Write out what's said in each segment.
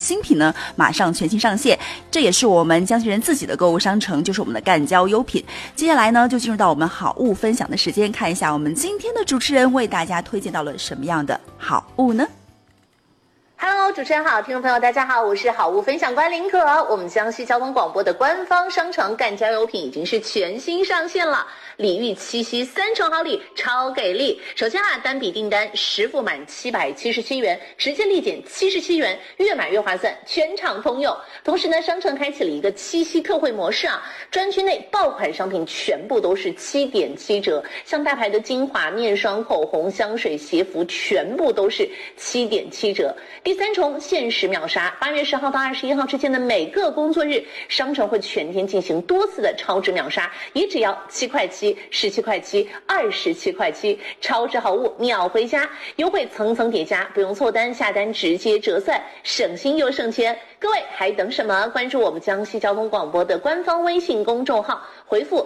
新品呢马上全新上线，这也是我们江西人自己的购物商城，就是我们的干胶优品。接下来呢就进入到我们好物分享的时间，看一下我们今天的主持人为大家推荐到了什么样的好物呢 Hello， 主持人好，听众朋友大家好，我是好物分享官林可。我们江西交通广播的官方商城干胶优品已经是全新上线了，礼遇七夕3重好礼，超给力！首先单笔订单10付满777元，直接立减77元，越买越划算，全场通用。同时呢，商城开启了一个七夕特惠模式专区内爆款商品全部都是7.7折，像大牌的精华、面霜、口红、香水、鞋服全部都是7.7折。第3重限时秒杀，8月10号到21号之间的每个工作日，商城会全天进行多次的超值秒杀，也只要7块7、17块7、27块7，超值好物秒回家，优惠层层叠加，不用凑单，下单直接折算，省心又省钱。各位还等什么？关注我们江西交通广播的官方微信公众号，回复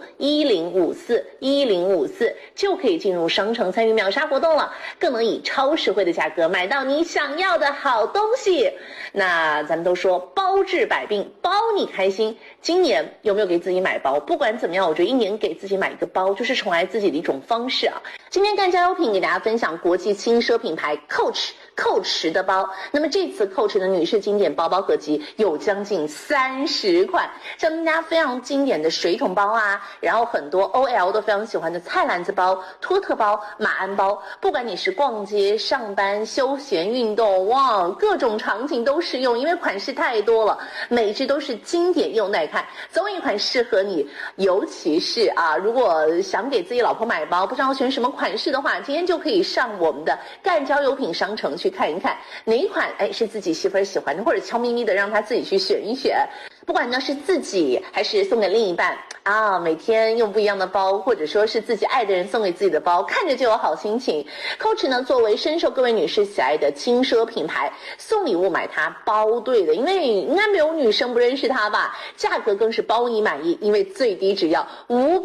1054就可以进入商城参与秒杀活动了，更能以超实惠的价格买到你想要的好东西。那咱们都说包治百病，包你开心。今年有没有给自己买包？不管怎么样，我觉得一年给自己买一个包就是宠爱自己的一种方式今天干胶优品给大家分享国际轻奢品牌 Coach 的包。那么这次 Coach 的女士经典包包合集有将近30款，像大家非常经典的水桶包然后很多 OL 都非常喜欢的菜篮子包、托特包、马鞍包，不管你是逛街、上班、休闲、运动，哇，各种场景都适用，因为款式太多了，每只都是经典又耐看，总有一款适合你。尤其是如果想给自己老婆买包，不知道选什么款式的话，今天就可以上我们的干胶优品商城去看一看哪一款是自己媳妇儿喜欢的，或者悄咪咪的让她自己去选一选。不管呢是自己还是送给另一半每天用不一样的包，或者说是自己爱的人送给自己的包，看着就有好心情。Coach 呢作为深受各位女士喜爱的轻奢品牌，送礼物买它包对的，因为应该没有女生不认识它吧。价格更是包你满意，因为最低只要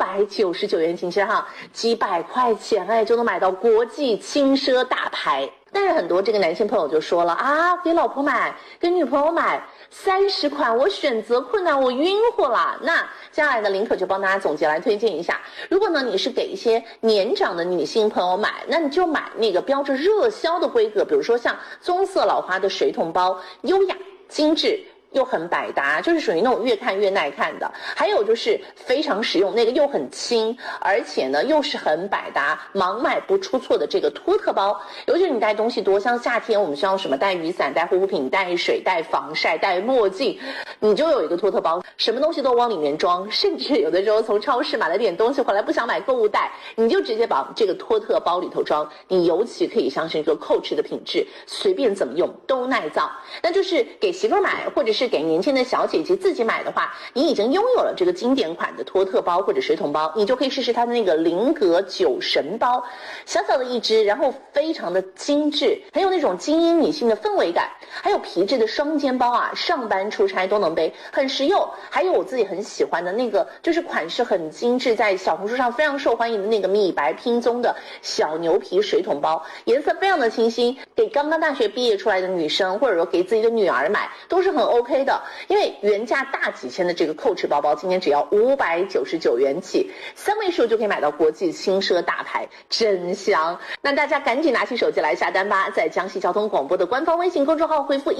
599元，请几百块钱就能买到国际轻奢大牌。但是很多这个男性朋友就说了给老婆买，给女朋友买30款，我选择困难，我晕乎了。那接下来呢，林可就帮大家总结来推荐一下。如果呢你是给一些年长的女性朋友买，那你就买那个标着热销的规格，比如说像棕色老花的水桶包，优雅精致又很百搭，就是属于那种越看越耐看的。还有就是非常实用，那个又很轻，而且呢又是很百搭，盲买不出错的这个托特包。尤其是你带东西多，像夏天我们需要什么带雨伞、带护肤品、带水、带防晒、带墨镜，你就有一个托特包，什么东西都往里面装。甚至有的时候从超市买了点东西回来不想买购物袋，你就直接把这个托特包里头装。你尤其可以相信这个 Coach 的品质，随便怎么用都耐造。那就是给媳妇买，或者是给年轻的小姐姐自己买的话，你已经拥有了这个经典款的托特包或者水桶包，你就可以试试它的那个菱格酒神包，小小的一只，然后非常的精致，很有那种精英女性的氛围感。还有皮质的双肩包上班出差都能背，很实用。还有我自己很喜欢的那个，就是款式很精致，在小红书上非常受欢迎的那个米白拼棕的小牛皮水桶包，颜色非常的清新，给刚刚大学毕业出来的女生，或者说给自己的女儿买都是很 OK 的。因为原价大几千的这个 Coach 包包，今天只要599元起，3位数就可以买到国际轻奢大牌，真香。那大家赶紧拿起手机来下单吧，在江西交通广播的官方微信公众号回复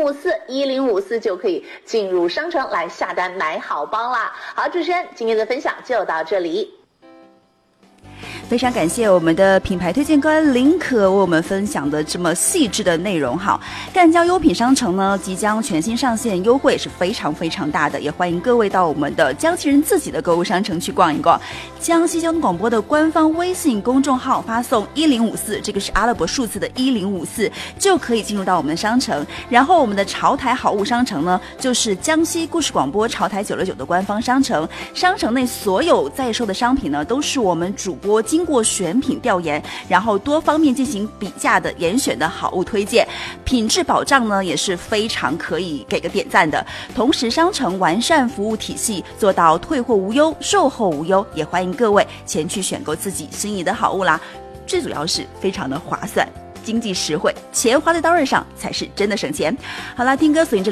1054就可以进入商城来下单买好包啦。好，主持人今天的分享就到这里。 非常感谢我们的品牌推荐官林可为我们分享的这么细致的内容干胶优品商城呢即将全新上线，优惠是非常非常大的，也欢迎各位到我们的江西人自己的购物商城去逛一逛。江西交通广播的官方微信公众号发送1054，这个是阿拉伯数字的1054，就可以进入到我们的商城。然后我们的潮台好物商城呢，就是江西故事广播潮台969的官方商城，商城内所有在售的商品呢，都是我们主播经过选品调研，然后多方面进行比价的严选的好物推荐，品质保障呢也是非常可以给个点赞的。同时商城完善服务体系，做到退货无忧、售后无忧，也欢迎各位前去选购自己心仪的好物啦。最主要是非常的划算，经济实惠，钱花在刀刃上才是真的省钱。好啦，听歌随着